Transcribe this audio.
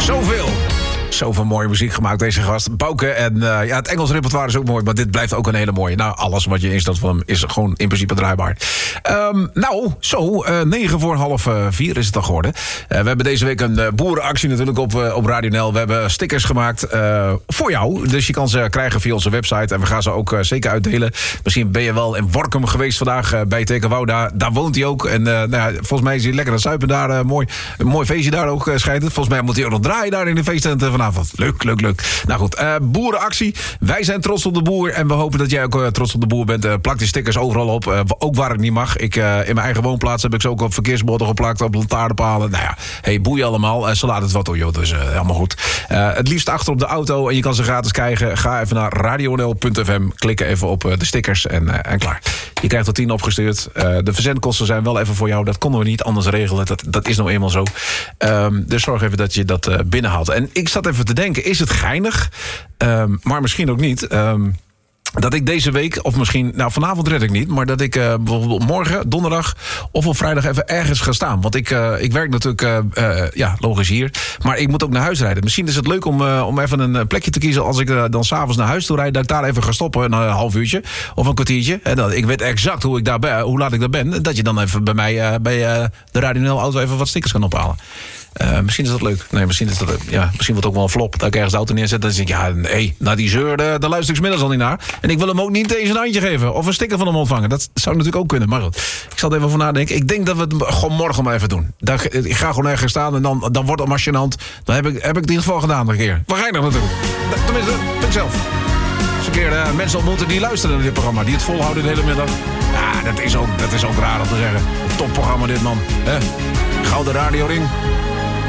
Zoveel mooie muziek gemaakt, deze gast. Bouke. En het Engels repertoire is ook mooi, maar dit blijft ook een hele mooie. Nou, alles wat je instelt van hem is gewoon in principe draaibaar. 9 voor half 4 is het al geworden. We hebben deze week een boerenactie natuurlijk op Radio NL. We hebben stickers gemaakt voor jou. Dus je kan ze krijgen via onze website. En we gaan ze ook zeker uitdelen. Misschien ben je wel in Workum geweest vandaag bij Tekenwouw. Daar woont hij ook. En volgens mij is hij lekker aan het zuipen daar. Een mooi feestje daar ook schijnt het. Volgens mij moet hij ook nog draaien daar in de feesttent vanavond. Leuk. Nou goed, boerenactie. Wij zijn trots op de boer. En we hopen dat jij ook trots op de boer bent. Plak die stickers overal op. Ook waar het niet mag. In mijn eigen woonplaats heb ik ze ook op verkeersborden geplakt. Op lantaarnpalen. Nou ja, boeien allemaal. Ze laten het wat door, joh. Dus helemaal goed. Het liefst achter op de auto. En je kan ze gratis krijgen. Ga even naar radionl.fm. Klik even op de stickers en klaar. Je krijgt er 10 opgestuurd. De verzendkosten zijn wel even voor jou. Dat konden we niet anders regelen. Dat is nou eenmaal zo. Dus zorg even dat je dat binnenhaalt. En ik zat even te denken, is het geinig? Maar misschien ook niet. Dat ik deze week, of misschien, vanavond red ik niet, maar dat ik bijvoorbeeld morgen, donderdag of op vrijdag even ergens ga staan. Want ik werk natuurlijk, logisch hier, maar ik moet ook naar huis rijden. Misschien is het leuk om even een plekje te kiezen als ik dan s'avonds naar huis toe rijd, dat ik daar even ga stoppen, een half uurtje of een kwartiertje. En ik weet exact hoe laat ik daar ben. Dat je dan even bij mij bij de Radio NL auto even wat stickers kan ophalen. Misschien is dat leuk. Nee, misschien is dat misschien wordt het ook wel een flop. Dat ik ergens de auto neerzet. Dan denk ik, naar die zeur, daar luister ik 's middags al niet naar. En ik wil hem ook niet eens een handje geven. Of een sticker van hem ontvangen. Dat zou natuurlijk ook kunnen. Maar goed, ik zal er even voor nadenken. Ik denk dat we het gewoon morgen maar even doen. Ik ga gewoon ergens staan en dan wordt het maar gênant. Dan heb ik het in ieder geval gedaan een keer. Waar ga je nog naartoe? Tenminste, vind ik zelf. Als een keer mensen ontmoeten die luisteren naar dit programma. Die het volhouden de hele middag. Ja, dat is ook raar om te zeggen. Topprogramma dit, man. Gouden radioring.